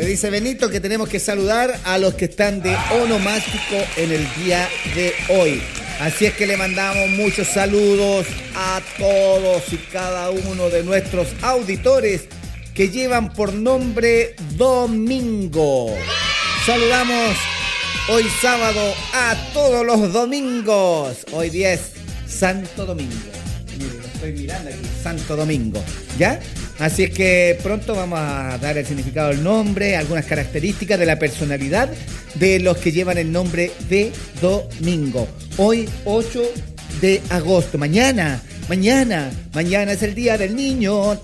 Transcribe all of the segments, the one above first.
Me dice Benito que tenemos que saludar a los que están de onomástico en el día de hoy. Así es que le mandamos muchos saludos a todos y cada uno de nuestros auditores que llevan por nombre Domingo. Saludamos hoy sábado a todos los domingos. Hoy día es Santo Domingo. Mire, lo estoy mirando aquí, Santo Domingo. ¿Ya? Así es que pronto vamos a dar el significado del nombre, algunas características de la personalidad de los que llevan el nombre de Domingo. Hoy 8 de agosto, mañana es el día del niño.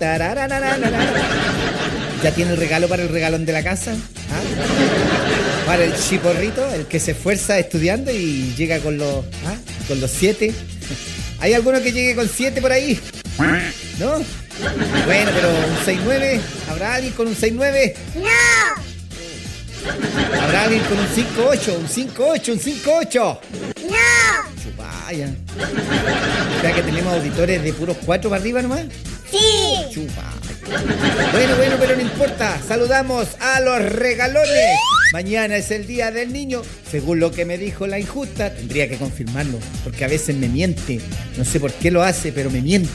¿Ya tiene el regalo para el regalón de la casa? ¿Ah? Para el chiporrito, el que se esfuerza estudiando y llega con los 7. ¿Hay alguno que llegue con 7 por ahí? ¿No? Bueno, pero un 6-9. ¿Habrá alguien con un 6-9? ¡No! ¿Habrá alguien con un 5-8? ¿Un 5-8? ¿Un 5-8? ¡No! Chupaya. O sea que tenemos auditores de puros 4 para arriba nomás. ¡Sí! Chupaya. Bueno, pero no importa. Saludamos a los regalones. Mañana es el día del niño. Según lo que me dijo la injusta, tendría que confirmarlo, porque a veces me miente. No sé por qué lo hace, pero me miente.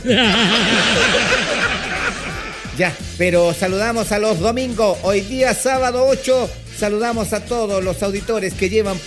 Ya, pero saludamos a los domingos. Hoy día sábado 8, saludamos a todos los auditores que llevan